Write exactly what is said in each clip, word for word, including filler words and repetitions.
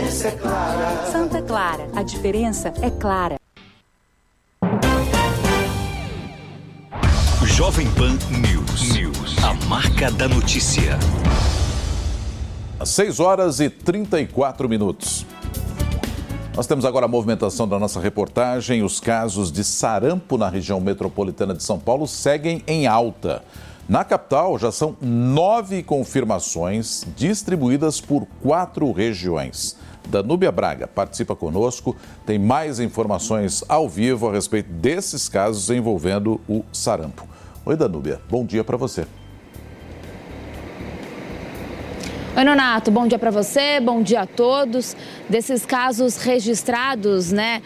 diferença é clara. Santa Clara, a diferença é clara. Jovem Pan News. News. A marca da notícia. Às seis horas e trinta e quatro minutos. Nós temos agora a movimentação da nossa reportagem. Os casos de sarampo na região metropolitana de São Paulo seguem em alta. Na capital, já são nove confirmações distribuídas por quatro regiões. Danúbia Braga participa conosco, tem mais informações ao vivo a respeito desses casos envolvendo o sarampo. Oi, Danúbia, bom dia para você. Oi, Nonato, bom dia para você, bom dia a todos. Desses casos registrados, né,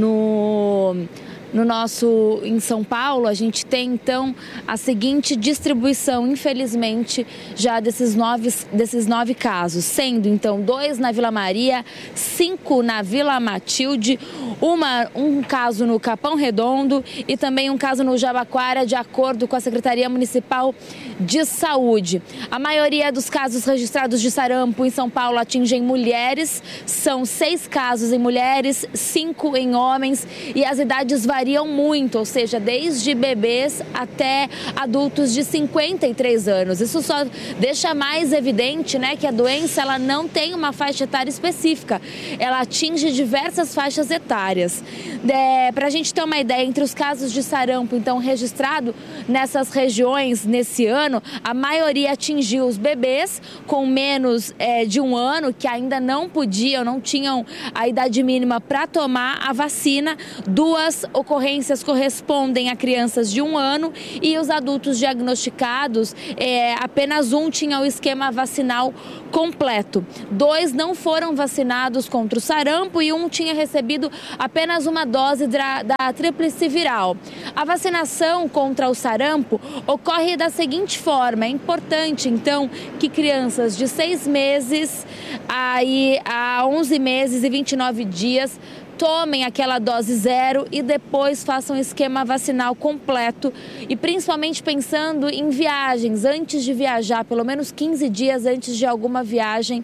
no... No nosso, em São Paulo, a gente tem então a seguinte distribuição, infelizmente, já desses nove, desses nove casos, sendo então dois na Vila Maria, cinco na Vila Matilde, uma, um caso no Capão Redondo e também um caso no Jabaquara, de acordo com a Secretaria Municipal de Saúde. A maioria dos casos registrados de sarampo em São Paulo atingem mulheres, são seis casos em mulheres, cinco em homens e as idades variam variam muito, ou seja, desde bebês até adultos de cinquenta e três anos. Isso só deixa mais evidente, né, que a doença ela não tem uma faixa etária específica, ela atinge diversas faixas etárias. É, para a gente ter uma ideia, entre os casos de sarampo, então, registrado nessas regiões nesse ano, a maioria atingiu os bebês com menos é, de um ano, que ainda não podiam, não tinham a idade mínima para tomar a vacina. Duas ocorrências correspondem a crianças de um ano e os adultos diagnosticados, é, apenas um tinha o esquema vacinal completo. Dois não foram vacinados contra o sarampo e um tinha recebido apenas uma dose da, da tríplice viral. A vacinação contra o sarampo ocorre da seguinte forma: é importante, então, que crianças de seis meses aí, a onze meses e vinte e nove dias tomem aquela dose zero e depois façam o esquema vacinal completo e principalmente pensando em viagens, antes de viajar, pelo menos quinze dias antes de alguma viagem,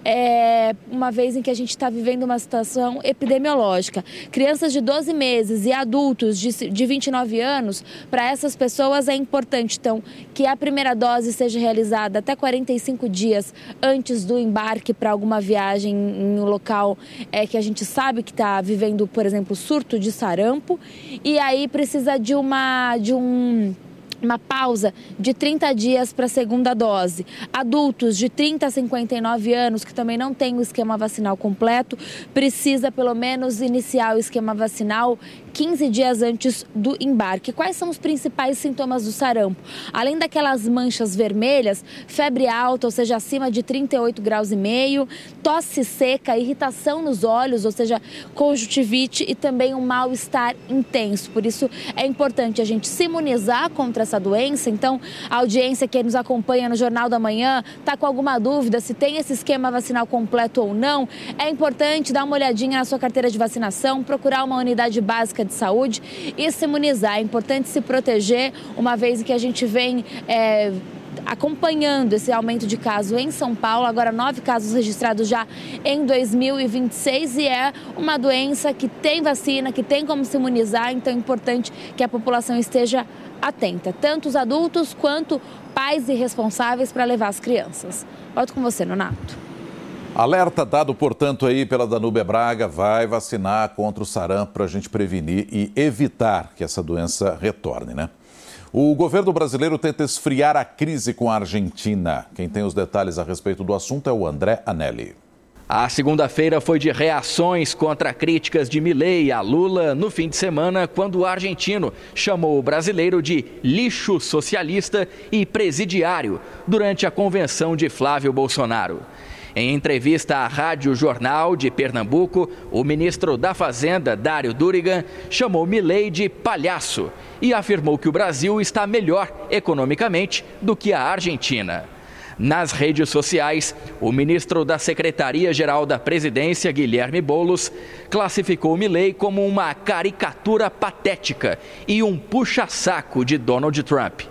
é, uma vez em que a gente está vivendo uma situação epidemiológica. Crianças de doze meses e adultos de, de vinte e nove anos, para essas pessoas é importante, então, que a primeira dose seja realizada até quarenta e cinco dias antes do embarque para alguma viagem em um local é, que a gente sabe que está vivendo, por exemplo, surto de sarampo, e aí precisa de uma de um uma pausa de trinta dias para a segunda dose. Adultos de trinta a cinquenta e nove anos que também não têm o esquema vacinal completo, precisa pelo menos iniciar o esquema vacinal quinze dias antes do embarque. Quais são os principais sintomas do sarampo? Além daquelas manchas vermelhas, febre alta, ou seja, acima de trinta e oito graus e meio, tosse seca, irritação nos olhos, ou seja, conjuntivite e também um mal-estar intenso. Por isso é importante a gente se imunizar contra essa doença. Então, a audiência que nos acompanha no Jornal da Manhã está com alguma dúvida se tem esse esquema vacinal completo ou não, é importante dar uma olhadinha na sua carteira de vacinação, procurar uma unidade básica de saúde e se imunizar. É importante se proteger, uma vez que a gente vem é, acompanhando esse aumento de casos em São Paulo, agora nove casos registrados já em dois mil e vinte e seis, e é uma doença que tem vacina, que tem como se imunizar, então é importante que a população esteja atenta, tanto os adultos quanto pais e responsáveis para levar as crianças. Volto com você, Nonato. Alerta dado, portanto, aí pela Danúbia Braga, vai vacinar contra o sarampo para a gente prevenir e evitar que essa doença retorne, né? O governo brasileiro tenta esfriar a crise com a Argentina. Quem tem os detalhes a respeito do assunto é o André Anelli. A segunda-feira foi de reações contra críticas de Milei a Lula no fim de semana, quando o argentino chamou o brasileiro de lixo socialista e presidiário durante a convenção de Flávio Bolsonaro. Em entrevista à Rádio Jornal de Pernambuco, o ministro da Fazenda, Dário Durigan, chamou Milei de palhaço e afirmou que o Brasil está melhor economicamente do que a Argentina. Nas redes sociais, o ministro da Secretaria-Geral da Presidência, Guilherme Boulos, classificou Milei como uma caricatura patética e um puxa-saco de Donald Trump.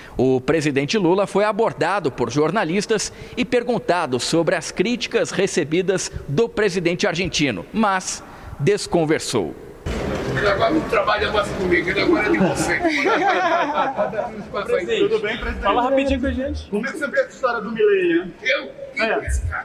O presidente Lula foi abordado por jornalistas e perguntado sobre as críticas recebidas do presidente argentino, mas desconversou. Ele agora não trabalha mais comigo, ele agora é de você. Tudo bem, presidente? Fala rapidinho com a gente. Como é que você vê a história do Milei, hein? Eu? Quem é esse cara?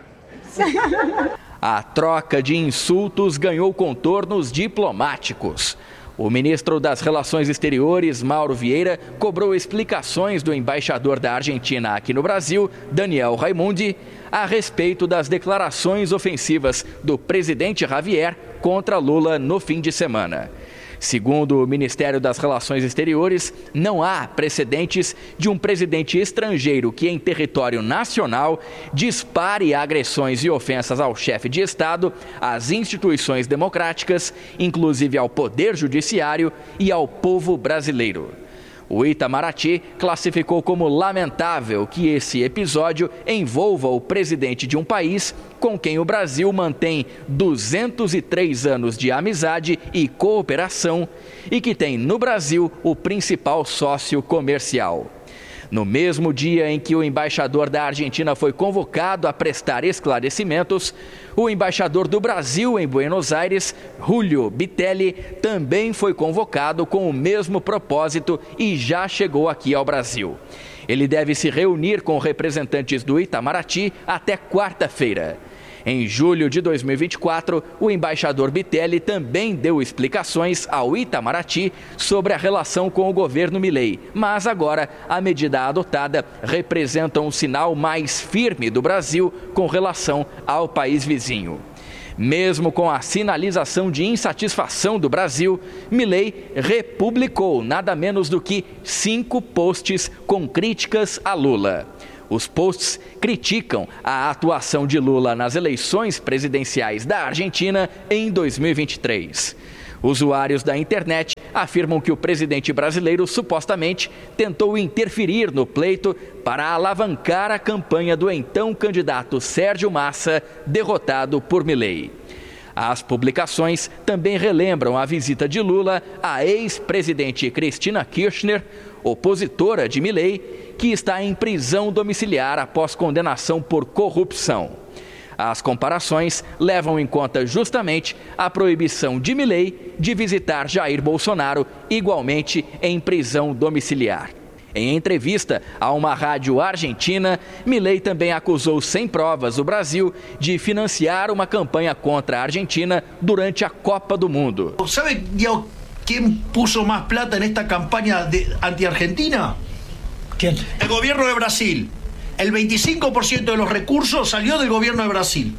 A troca de insultos ganhou contornos diplomáticos. O ministro das Relações Exteriores, Mauro Vieira, cobrou explicações do embaixador da Argentina aqui no Brasil, Daniel Raimundi, a respeito das declarações ofensivas do presidente Javier contra Lula no fim de semana. Segundo o Ministério das Relações Exteriores, não há precedentes de um presidente estrangeiro que, em território nacional, dispare agressões e ofensas ao chefe de Estado, às instituições democráticas, inclusive ao Poder Judiciário e ao povo brasileiro. O Itamaraty classificou como lamentável que esse episódio envolva o presidente de um país com quem o Brasil mantém duzentos e três anos de amizade e cooperação e que tem no Brasil o principal sócio comercial. No mesmo dia em que o embaixador da Argentina foi convocado a prestar esclarecimentos, o embaixador do Brasil em Buenos Aires, Julio Bitelli, também foi convocado com o mesmo propósito e já chegou aqui ao Brasil. Ele deve se reunir com representantes do Itamaraty até quarta-feira. Em julho de dois mil e vinte e quatro, o embaixador Bitelli também deu explicações ao Itamaraty sobre a relação com o governo Milei, mas agora a medida adotada representa um sinal mais firme do Brasil com relação ao país vizinho. Mesmo com a sinalização de insatisfação do Brasil, Milei republicou nada menos do que cinco posts com críticas a Lula. Os posts criticam a atuação de Lula nas eleições presidenciais da Argentina em dois mil e vinte e três. Usuários da internet afirmam que o presidente brasileiro supostamente tentou interferir no pleito para alavancar a campanha do então candidato Sérgio Massa, derrotado por Milei. As publicações também relembram a visita de Lula à ex-presidente Cristina Kirchner, opositora de Milei, que está em prisão domiciliar após condenação por corrupção. As comparações levam em conta justamente a proibição de Milei de visitar Jair Bolsonaro, igualmente em prisão domiciliar. Em entrevista a uma rádio argentina, Milei também acusou sem provas o Brasil de financiar uma campanha contra a Argentina durante a Copa do Mundo. ¿Sabe quién puso más plata en esta campaña de anti-Argentina? ¿Quién? El gobierno de Brasil. El veinticinco por ciento de los recursos salió del gobierno de Brasil.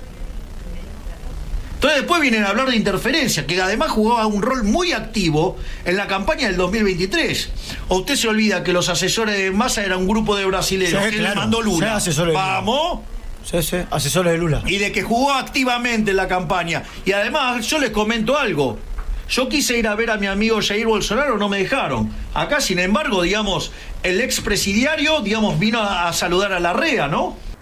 Entonces después vienen a hablar de interferencia, que además jugaba un rol muy activo en la campaña del dos mil veintitrés. ¿O usted se olvida que los asesores de Massa eran un grupo de brasileños sí, que claro, le mandó Lula? Sí, ¿Vamos? Sí, sí, asesores de Lula. Y de que jugó activamente en la campaña. Y además, yo les comento algo. Yo quise ir a ver a mi amigo Jair Bolsonaro, no me dejaron. Acá, sin embargo, digamos, el expresidiario, digamos, vino a, a saludar a Larrea, ¿no?